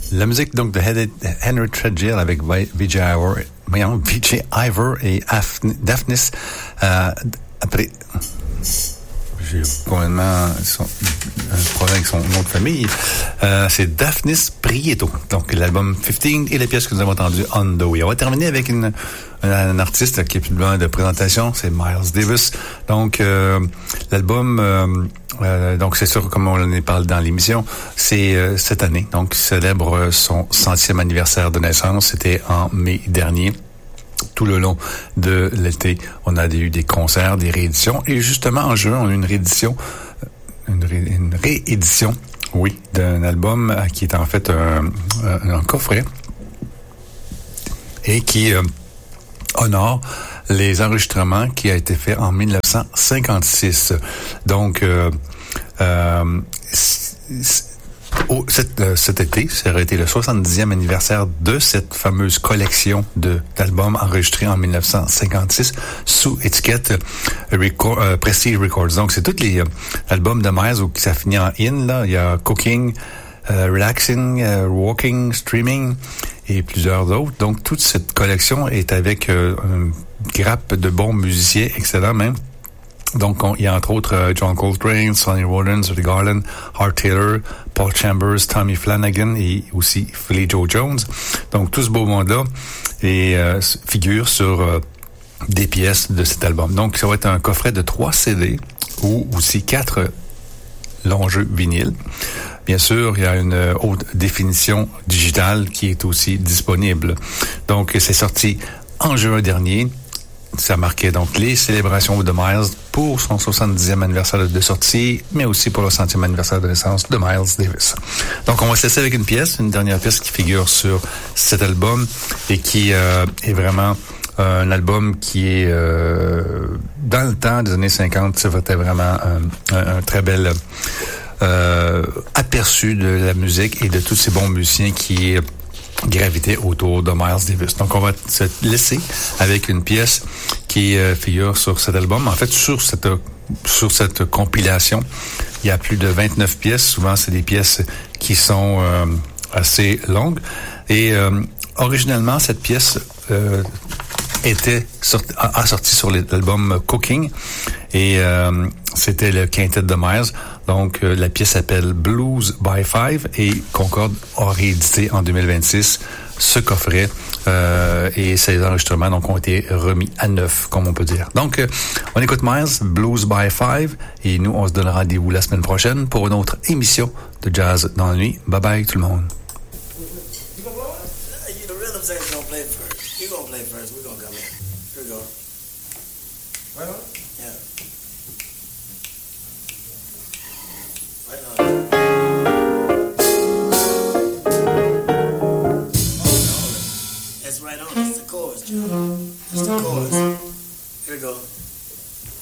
La musique donc de Henry Threadgill avec VJ Ivor et Daphnis. Après, j'ai complètement un problème avec son nom de famille. C'est Daphnis Prieto. Donc l'album 15 et la pièce que nous avons entendue On the Way. On va terminer avec un artiste qui est plus loin de présentation, c'est Miles Davis. Donc l'album donc c'est sûr, comme on en parle dans l'émission, c'est cette année. Donc il célèbre son 100e anniversaire de naissance. C'était en mai dernier. Tout le long de l'été, on a eu des concerts, des rééditions. Et justement, en juin, on a eu une réédition, oui, d'un album qui est en fait un coffret et qui honore les enregistrements qui a été fait en 1956. Donc, cet été, ça aurait été le 70e anniversaire de cette fameuse collection d'albums enregistrés en 1956 sous étiquette Prestige Records. Donc, c'est tous les albums de Miles où ça finit en in, là. Il y a Cooking, Relaxing, Walking, Streaming et plusieurs autres. Donc, toute cette collection est avec une grappe de bons musiciens, excellents même. Donc, il y a entre autres John Coltrane, Sonny Rollins, Ray Garland, Art Taylor, Paul Chambers, Tommy Flanagan et aussi Philly Joe Jones. Donc, tout ce beau monde-là figure sur des pièces de cet album. Donc, ça va être un coffret de 3 CD ou aussi 4 longs jeux vinyles. Bien sûr, il y a une haute définition digitale qui est aussi disponible. Donc, c'est sorti en juin dernier. Ça marquait donc les célébrations de Miles pour son 70e anniversaire de sortie, mais aussi pour le 100e anniversaire de naissance de Miles Davis. Donc, on va se laisser avec une dernière pièce qui figure sur cet album et qui est vraiment un album qui est dans le temps des années 50, c'était vraiment un très bel aperçu de la musique et de tous ces bons musiciens qui gravité autour de Miles Davis. Donc, on va se laisser avec une pièce qui figure sur cet album. En fait, sur cette compilation, il y a plus de 29 pièces. Souvent, c'est des pièces qui sont assez longues. Et originalement, cette pièce a sorti sur l'album Cooking. Et c'était le quintet de Miles. Donc, la pièce s'appelle Blues by Five et Concorde a réédité en 2026 ce coffret et ces enregistrements donc ont été remis à neuf, comme on peut dire. Donc, on écoute Miles, Blues by Five et nous, on se donne rendez-vous la semaine prochaine pour une autre émission de Jazz dans la nuit. Bye bye tout le monde. That's right on. That's the chorus, John. That's the chorus. Here we go.